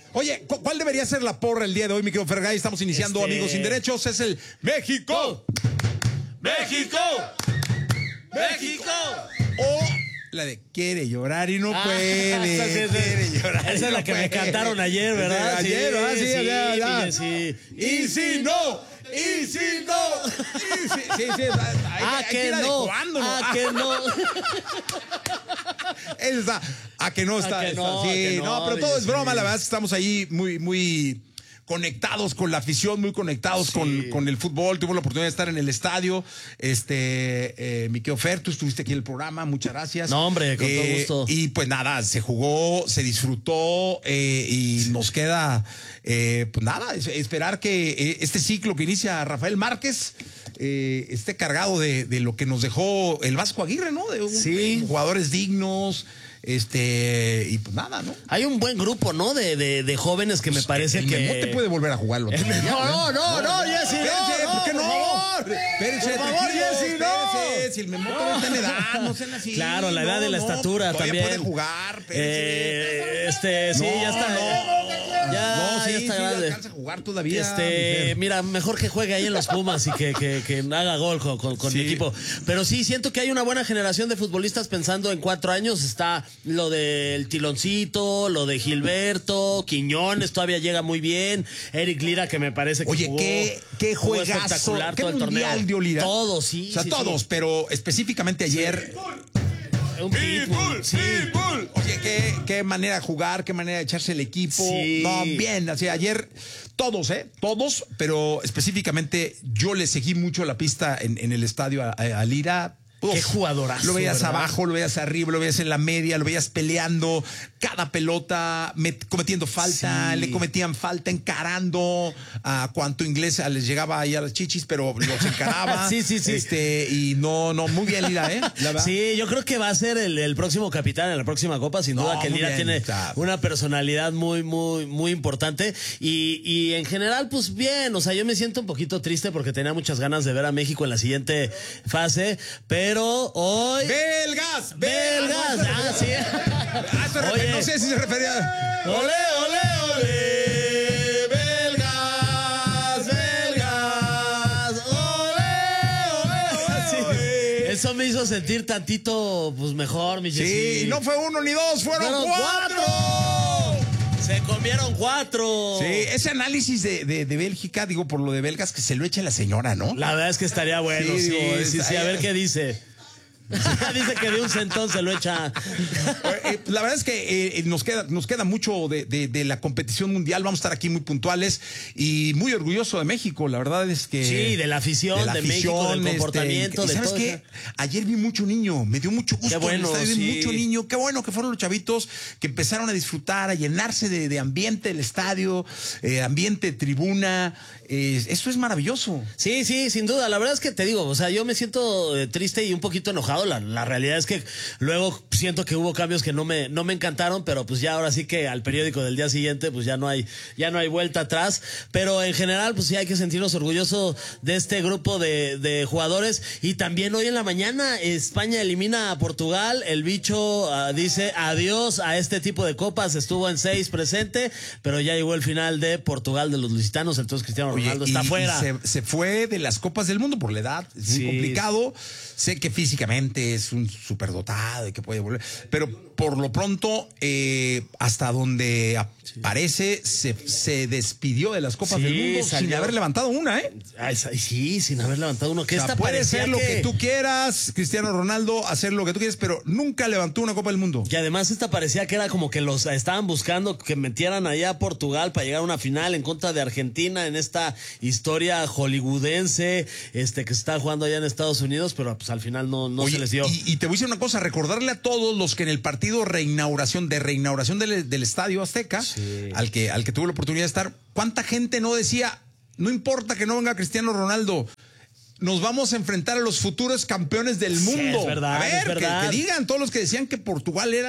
Oye, ¿cuál debería ser la porra el día de hoy, mi querido Fergay? Estamos iniciando Amigos Sin Derechos. Es el México. ¡México! ¡México! O la de quiere llorar y no puede. Quiere llorar. Esa es la que me cantaron ayer, ¿verdad? Ayer, Sí. Y si no. Y si no. Sí. Ah, que no. Ah, que no. Esa, a que no está. Que no, sí, que no, pero todo es broma. sí. La verdad es que estamos ahí muy conectados con la afición, muy conectados con el fútbol. Tuve la oportunidad de estar en el estadio. Mi querido Fer, tú estuviste aquí en el programa. Muchas gracias. No, hombre, con todo gusto. Y pues nada, se jugó, se disfrutó y nos queda, pues nada, esperar que este ciclo que inicia Rafael Márquez esté cargado de lo que nos dejó el Vasco Aguirre, ¿no? De jugadores dignos. Y pues nada, ¿no? Hay un buen grupo, ¿no? De jóvenes que me parece que. El Memote puede volver a jugarlo. No, Jessy, no. ¿Por qué no? Espérese, por favor, Jessy, no. Si el Memote no está en edad, no sean así. Claro, la edad de la estatura también. Puede jugar, sí, ya está. Ya está grande. Alcanza a jugar todavía. Mira, mejor que juegue ahí en los Pumas y que haga gol con mi equipo. Pero sí, siento que hay una buena generación de futbolistas pensando en 4 años. Está lo del Tiloncito, lo de Gilberto, Quiñones todavía llega muy bien. Eric Lira, que me parece que jugó qué juegazo, espectacular qué todo el mundial torneo. dio Lira. Todos, sí. O sea, todos, pero específicamente ayer. Un pitbull. Oye, qué manera de jugar, qué manera de echarse el equipo. Sí. No, bien, así ayer todos, pero específicamente yo le seguí mucho la pista en el estadio a Lira. Qué jugadorazo. Lo veías ¿verdad? abajo, lo veías arriba, lo veías en la media, lo veías peleando, cada pelota cometiendo falta, le cometían falta, encarando a cuanto inglés les llegaba ahí a las chichis, pero los encaraba. Sí. Y no, muy bien Lira, La verdad. Sí, yo creo que va a ser el próximo capitán en la próxima Copa, sin duda que Lira tiene una personalidad muy importante y en general, pues bien, o sea, yo me siento un poquito triste porque tenía muchas ganas de ver a México en la siguiente fase, pero hoy... ¡Belgas! Ah, sí. Oye, no sé si se refería... ¡Ole! Eso me hizo sentir tantito, pues mejor, mi Jessy. Sí, no fue 1 ni 2, fueron 4. Se comieron 4. Sí, ese análisis de Bélgica, digo, por lo de belgas, que se lo eche la señora, ¿no? La verdad es que estaría bueno, sí, a ver qué dice. Dice que de un centón se lo echa. La verdad es que nos queda mucho de la competición mundial. Vamos a estar aquí muy puntuales y muy orgulloso de México. La verdad es que... Sí, de la afición, de México, del comportamiento. ¿Sabes todo qué? Ayer vi mucho niño, me dio mucho gusto. Qué bueno, vi mucho niño. Qué bueno que fueron los chavitos que empezaron a disfrutar, a llenarse de ambiente del estadio, ambiente tribuna. Eso es maravilloso. Sí, sin duda. La verdad es que te digo, o sea, yo me siento triste y un poquito enojado. La realidad es que luego siento que hubo cambios que no me encantaron, pero pues ya ahora sí que al periódico del día siguiente pues ya no hay vuelta atrás. Pero en general pues sí hay que sentirnos orgullosos de este grupo de jugadores. Y también hoy en la mañana España elimina a Portugal. El bicho dice adiós a este tipo de copas. Estuvo en 6 presente, pero ya llegó el final de Portugal de los lusitanos. Entonces Cristiano Ronaldo está fuera. Se fue de las Copas del Mundo por la edad. Es muy complicado. Sé que físicamente es un superdotado y que puede volver, pero por lo pronto, hasta donde parece, se despidió de las Copas del Mundo sin haber levantado una, Sí, sin haber levantado uno. O sea, puede ser lo que tú quieras, Cristiano Ronaldo, hacer lo que tú quieras, pero nunca levantó una Copa del Mundo. Y además esta parecía que era como que los estaban buscando que metieran allá a Portugal para llegar a una final en contra de Argentina en esta historia hollywoodense que se está jugando allá en Estados Unidos, pero pues al final no se les dio. Y te voy a decir una cosa, recordarle a todos los que en el partido reinauguración del Estadio Azteca, al que tuve la oportunidad de estar, ¿cuánta gente no decía, no importa que no venga Cristiano Ronaldo, nos vamos a enfrentar a los futuros campeones del mundo? Es verdad, a ver, es verdad. que digan todos los que decían que Portugal era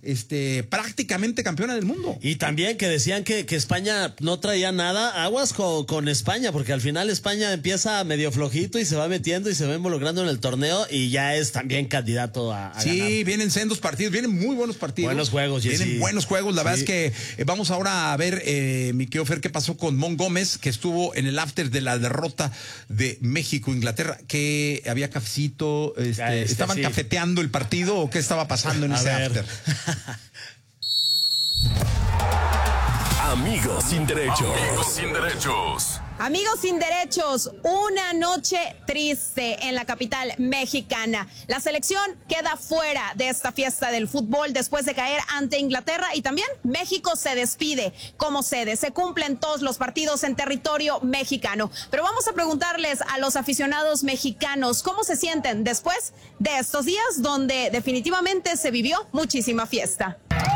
prácticamente campeona del mundo. Y también que decían que España no traía nada, aguas con España, porque al final España empieza medio flojito y se va metiendo y se va involucrando en el torneo y ya es también candidato a sí, ganar. vienen sendos partidos, vienen muy buenos partidos. Buenos juegos, Jessy. Vienen buenos juegos, la verdad es que vamos ahora a ver, mi querido Fer, qué pasó con Mon Gómez, que estuvo en el after de la derrota de México-Inglaterra, que había cafecito, estaban sí. cafeteando el partido o qué estaba pasando en ese after. Amigos sin derechos. Amigos sin derechos. Amigos sin derechos, una noche triste en la capital mexicana. La selección queda fuera de esta fiesta del fútbol después de caer ante Inglaterra y también México se despide como sede. Se cumplen todos los partidos en territorio mexicano. Pero vamos a preguntarles a los aficionados mexicanos cómo se sienten después de estos días donde definitivamente se vivió muchísima fiesta.